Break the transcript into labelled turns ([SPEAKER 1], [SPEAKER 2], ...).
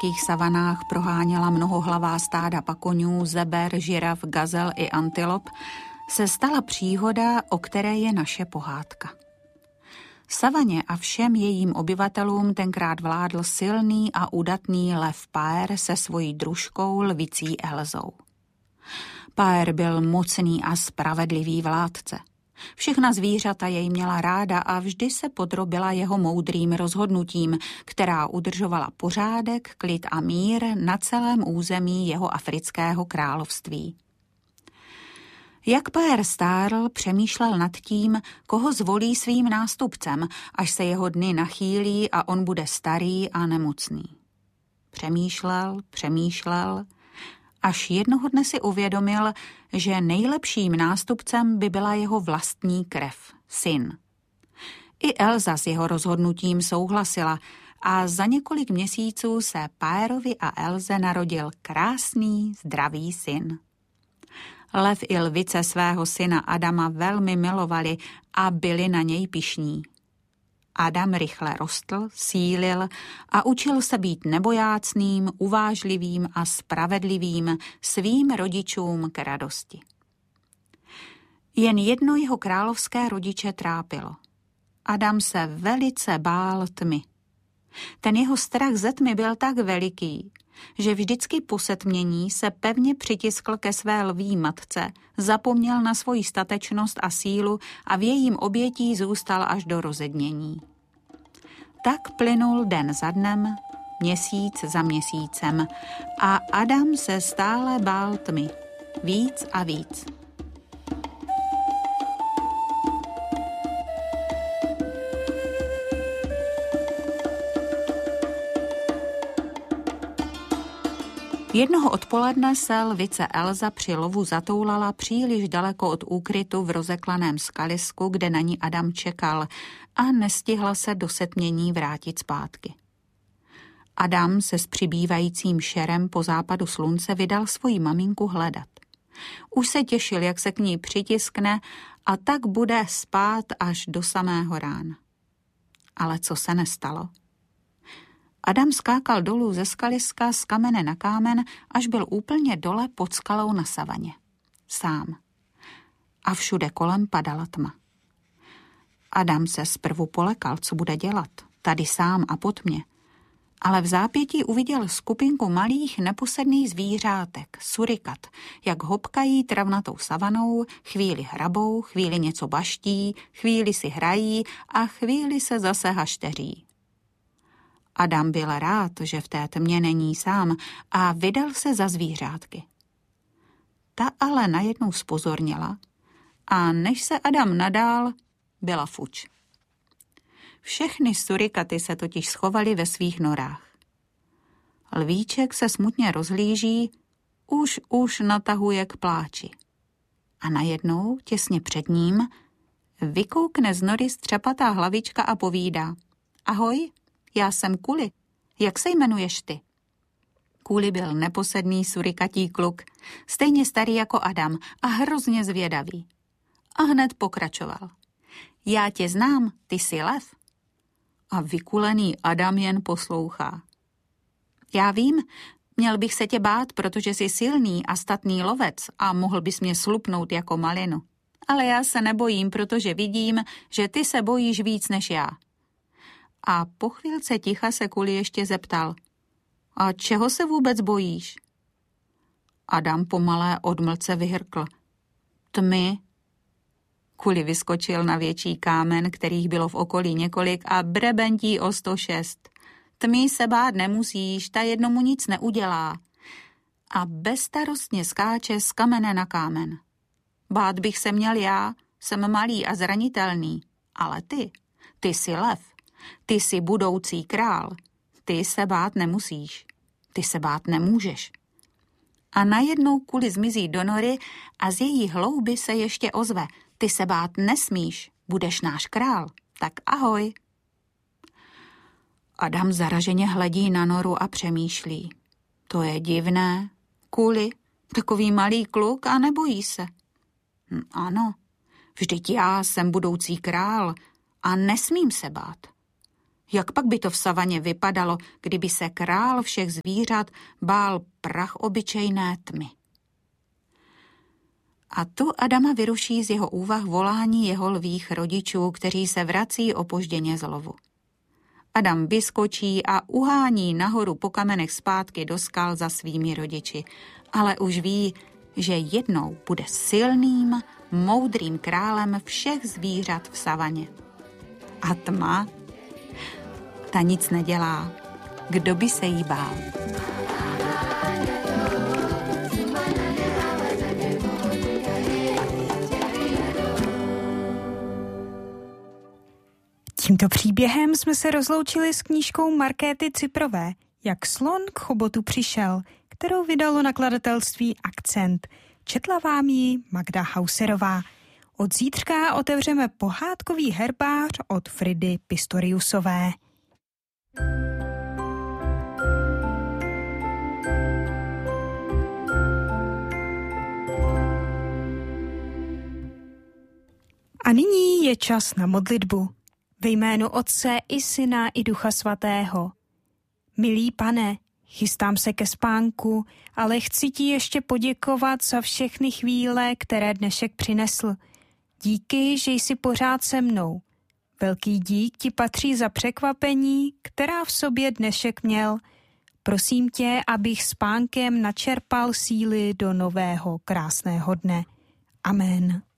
[SPEAKER 1] afrických savanách proháněla mnohohlavá stáda pakoňů, zeber, žiraf, gazel i antilop, se stala příhoda, o které je naše pohádka. Savaně a všem jejím obyvatelům tenkrát vládl silný a udatný lev Páer se svojí družkou lvicí Elzou. Páer byl mocný a spravedlivý vládce. Všechna zvířata jej měla ráda a vždy se podrobila jeho moudrým rozhodnutím, která udržovala pořádek, klid a mír na celém území jeho afrického království. Jak Páer stárl, přemýšlel nad tím, koho zvolí svým nástupcem, až se jeho dny nachýlí a on bude starý a nemocný. Přemýšlel, až jednoho dne si uvědomil, že nejlepším nástupcem by byla jeho vlastní krev, syn. I Elza s jeho rozhodnutím souhlasila a za několik měsíců se Páerovi a Elze narodil krásný, zdravý syn. Lev i lvice svého syna Adama velmi milovali a byli na něj pyšní. Adam rychle rostl, sílil a učil se být nebojácným, uvážlivým a spravedlivým svým rodičům k radosti. Jen jedno jeho královské rodiče trápilo. Adam se velice bál tmy. Ten jeho strach ze tmy byl tak veliký, že vždycky po setmění se pevně přitiskl ke své lví matce, zapomněl na svoji statečnost a sílu a v jejím obětí zůstal až do rozednění. Tak plynul den za dnem, měsíc za měsícem a Adam se stále bál tmy, víc a víc. Jednoho odpoledne se lvice Elza při lovu zatoulala příliš daleko od úkrytu v rozeklaném skalisku, kde na ní Adam čekal a nestihla se do setmění vrátit zpátky. Adam se s přibývajícím šerem po západu slunce vydal svoji maminku hledat. Už se těšil, jak se k ní přitiskne a tak bude spát až do samého rána. Ale co se nestalo? Adam skákal dolů ze skaliska z kamene na kámen, až byl úplně dole pod skalou na savaně. Sám. A všude kolem padala tma. Adam se zprvu polekal, co bude dělat, tady sám a pod mě. Ale v zápětí uviděl skupinku malých neposedných zvířátek, surikat, jak hopkají travnatou savanou, chvíli hrabou, chvíli něco baští, chvíli si hrají a chvíli se zase hašteří. Adam byl rád, že v té tmě není sám a vydal se za zvířátky. Ta ale najednou zpozorněla a než se Adam nadál, byla fuč. Všechny surikaty se totiž schovaly ve svých norách. Lvíček se smutně rozhlíží, už natahuje k pláči. A najednou, těsně před ním, vykoukne z nory střepatá hlavička a povídá: Ahoj, já jsem Kuli. Jak se jmenuješ ty? Kuli byl neposedný surikatí kluk, stejně starý jako Adam a hrozně zvědavý. A hned pokračoval: Já tě znám, ty jsi lev. A vykulený Adam jen poslouchá. Já vím, měl bych se tě bát, protože jsi silný a statný lovec a mohl bys mě slupnout jako malinu. Ale já se nebojím, protože vidím, že ty se bojíš víc než já. A po chvílce ticha se Kuli ještě zeptal: A čeho se vůbec bojíš? Adam po malé odmlce vyhrkl: Tmy. Kuli vyskočil na větší kámen, kterých bylo v okolí několik, a brebentí o 106. Tmy se bát nemusíš, ta jednomu nic neudělá. A bezstarostně skáče z kamene na kámen. Bát bych se měl já, jsem malý a zranitelný, ale ty jsi lev. Ty jsi budoucí král. Ty se bát nemusíš. Ty se bát nemůžeš. A najednou Kuli zmizí do nory a z její hlouby se ještě ozve: Ty se bát nesmíš, budeš náš král. Tak ahoj. Adam zaraženě hledí na noru a přemýšlí. To je divné. Kuli, takový malý kluk a nebojí se. Ano, vždyť já jsem budoucí král a nesmím se bát. Jak pak by to v savaně vypadalo, kdyby se král všech zvířat bál prach obyčejné tmy? A tu Adama vyruší z jeho úvah volání jeho lvých rodičů, kteří se vrací opožděně z lovu. Adam vyskočí a uhání nahoru po kamenech zpátky do skal za svými rodiči, ale už ví, že jednou bude silným, moudrým králem všech zvířat v savaně. A tma? Ta nic nedělá. Kdo by se jí bál?
[SPEAKER 2] Tímto příběhem jsme se rozloučili s knížkou Markéty Ciprové Jak slon k chobotu přišel, kterou vydalo nakladatelství Akcent. Četla vám ji Magda Hauserová. Od zítřka otevřeme pohádkový herbář od Fridy Pistoriusové. A nyní je čas na modlitbu. Ve jménu Otce i Syna i Ducha Svatého. Milý Pane, chystám se ke spánku, ale chci ti ještě poděkovat za všechny chvíle, které dnešek přinesl. Díky, že jsi pořád se mnou. Velký dík ti patří za překvapení, která v sobě dnešek měl. Prosím tě, abych spánkem načerpal síly do nového krásného dne. Amen.